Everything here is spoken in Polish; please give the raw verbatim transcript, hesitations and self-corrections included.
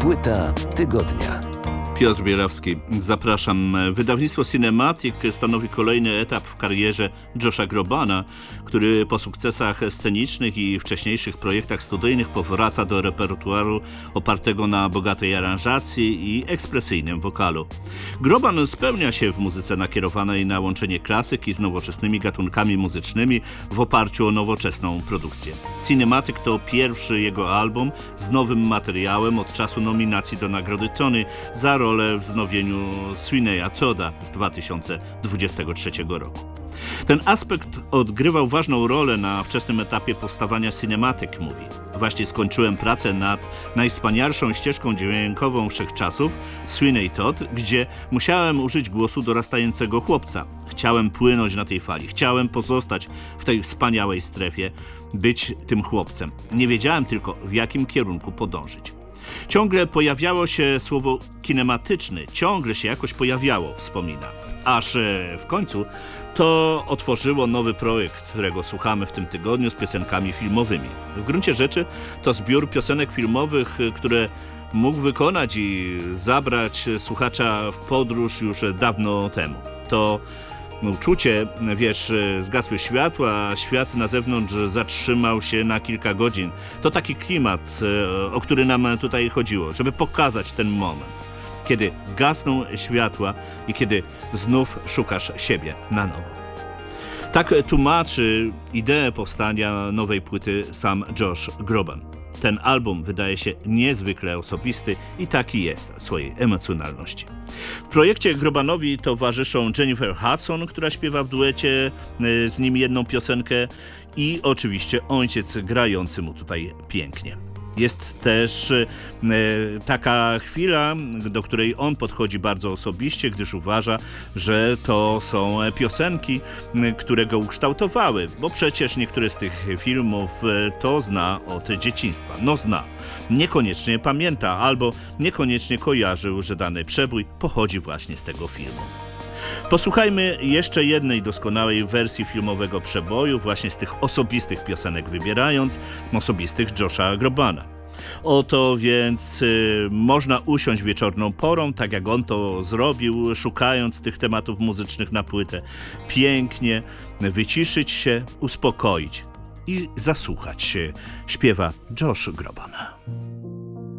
Płyta tygodnia. Piotr Bielawski, zapraszam. Wydawnictwo Cinematic stanowi kolejny etap w karierze Josha Grobana, który po sukcesach scenicznych i wcześniejszych projektach studyjnych powraca do repertuaru opartego na bogatej aranżacji i ekspresyjnym wokalu. Groban spełnia się w muzyce nakierowanej na łączenie klasyki z nowoczesnymi gatunkami muzycznymi w oparciu o nowoczesną produkcję. Cinematic to pierwszy jego album z nowym materiałem od czasu nominacji do Nagrody Tony za rolę w wznowieniu Sweeneya Todda z dwa tysiące dwudziestego trzeciego roku. Ten aspekt odgrywał ważną rolę na wczesnym etapie powstawania Cinematic, mówi. Właśnie skończyłem pracę nad najwspanialszą ścieżką dźwiękową wszechczasów, Sweeney Todd, gdzie musiałem użyć głosu dorastającego chłopca. Chciałem płynąć na tej fali, chciałem pozostać w tej wspaniałej strefie, być tym chłopcem. Nie wiedziałem tylko, w jakim kierunku podążyć. Ciągle pojawiało się słowo kinematyczny, ciągle się jakoś pojawiało, wspomina. Aż w końcu to otworzyło nowy projekt, którego słuchamy w tym tygodniu z piosenkami filmowymi. W gruncie rzeczy to zbiór piosenek filmowych, które mógł wykonać i zabrać słuchacza w podróż już dawno temu. To uczucie, wiesz, zgasły światła, a świat na zewnątrz zatrzymał się na kilka godzin. To taki klimat, o który nam tutaj chodziło, żeby pokazać ten moment, kiedy gasną światła i kiedy znów szukasz siebie na nowo. Tak tłumaczy ideę powstania nowej płyty sam Josh Groban. Ten album wydaje się niezwykle osobisty i taki jest w swojej emocjonalności. W projekcie Grobanowi towarzyszą Jennifer Hudson, która śpiewa w duecie z nim jedną piosenkę, i oczywiście ojciec grający mu tutaj pięknie. Jest też e, taka chwila, do której on podchodzi bardzo osobiście, gdyż uważa, że to są piosenki, które go ukształtowały, bo przecież niektóre z tych filmów to zna od dzieciństwa. No zna. Niekoniecznie pamięta albo niekoniecznie kojarzył, że dany przebój pochodzi właśnie z tego filmu. Posłuchajmy jeszcze jednej doskonałej wersji filmowego przeboju, właśnie z tych osobistych piosenek wybierając, osobistych Josha Grobana. Oto więc y, można usiąść wieczorną porą, tak jak on to zrobił, szukając tych tematów muzycznych na płytę, pięknie wyciszyć się, uspokoić i zasłuchać się. Śpiewa Josh Groban.